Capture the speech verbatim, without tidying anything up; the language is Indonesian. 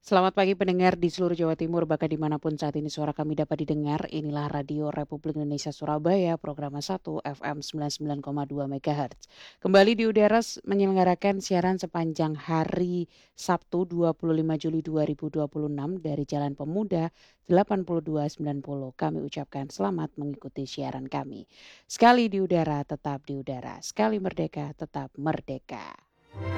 Selamat pagi pendengar di seluruh Jawa Timur, bahkan dimanapun saat ini suara kami dapat didengar. Inilah Radio Republik Indonesia Surabaya, program satu F M sembilan puluh sembilan koma dua MHz. Kembali di udara s- menyelenggarakan siaran sepanjang hari Sabtu dua puluh lima Juli dua ribu dua puluh enam dari Jalan Pemuda delapan puluh dua sembilan puluh. Kami ucapkan selamat mengikuti siaran kami. Sekali di udara, tetap di udara. Sekali merdeka, tetap merdeka.